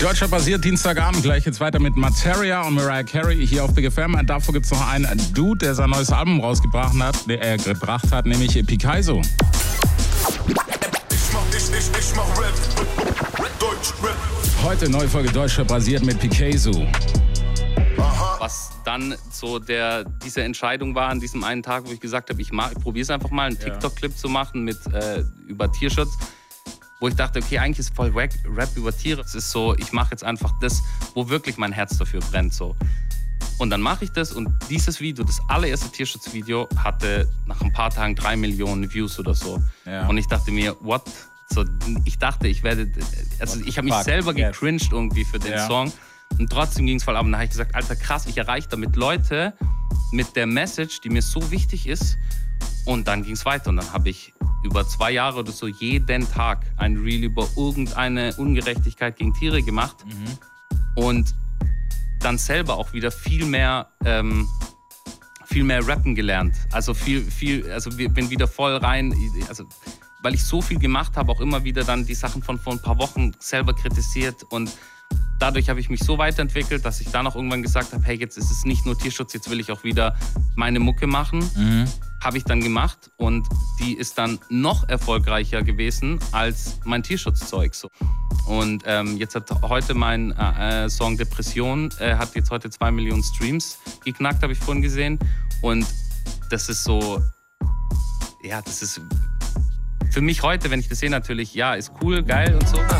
Deutschland basiert Dienstagabend. Gleich jetzt weiter mit Materia und Mariah Carey hier auf Big FM. Davor gibt es noch einen Dude, der sein neues Album rausgebracht hat, nämlich Pikaizo. Ich mach Rap. Deutsch Rap. Heute neue Folge Deutschland basiert mit Pikaizo. Was dann so diese Entscheidung war an diesem einen Tag, wo ich gesagt habe, ich probiere es einfach mal, einen TikTok-Clip zu machen über Tierschutz. Wo ich dachte, okay, eigentlich ist voll Rap über Tiere. Es ist so, ich mache jetzt einfach das, wo wirklich mein Herz dafür brennt. So. Und dann mache ich das und dieses Video, das allererste Tierschutzvideo, hatte nach ein paar Tagen 3 Millionen Views oder so. Ja. Und ich dachte mir, what? So, ich dachte, ich habe mich selber gecringed irgendwie für den Song. Und trotzdem ging es voll ab. Und dann habe ich gesagt, Alter, krass, ich erreiche damit Leute mit der Message, die mir so wichtig ist. Und dann ging es weiter. Und dann habe ich über 2 Jahre oder so jeden Tag ein Reel über irgendeine Ungerechtigkeit gegen Tiere gemacht. Und dann selber auch wieder viel mehr rappen gelernt. Also bin wieder voll rein. Also, weil ich so viel gemacht habe, auch immer wieder dann die Sachen von vor ein paar Wochen selber kritisiert. Und dadurch habe ich mich so weiterentwickelt, dass ich dann auch irgendwann gesagt habe, hey, jetzt ist es nicht nur Tierschutz, jetzt will ich auch wieder meine Mucke machen. Habe ich dann gemacht und die ist dann noch erfolgreicher gewesen als mein Tierschutzzeug. So. Und jetzt hat heute mein Song Depression, hat jetzt heute 2 Millionen Streams geknackt, habe ich vorhin gesehen. Und das ist so, ja, das ist für mich heute, wenn ich das sehe, natürlich, ja, ist cool, geil und so.